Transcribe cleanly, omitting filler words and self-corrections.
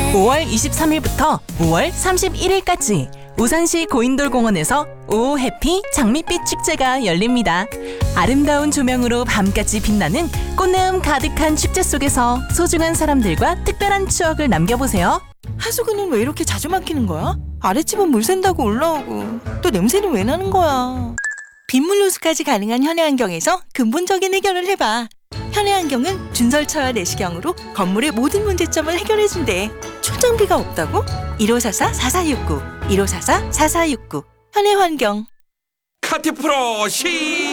5월 23일부터 5월 31일까지 우산시 고인돌공원에서 오 해피 장밋빛 축제가 열립니다. 아름다운 조명으로 밤까지 빛나는 꽃내음 가득한 축제 속에서 소중한 사람들과 특별한 추억을 남겨보세요. 하수구는 왜 이렇게 자주 막히는 거야? 아랫집은 물 샌다고 올라오고 또 냄새는 왜 나는 거야? 빗물 호수까지 가능한 현해안경에서 근본적인 해결을 해봐. 현해안경은 준설차와 내시경으로 건물의 모든 문제점을 해결해준대. 출장비가 없다고? 1544-4469 1544-4469 현해환경. 카티프로 시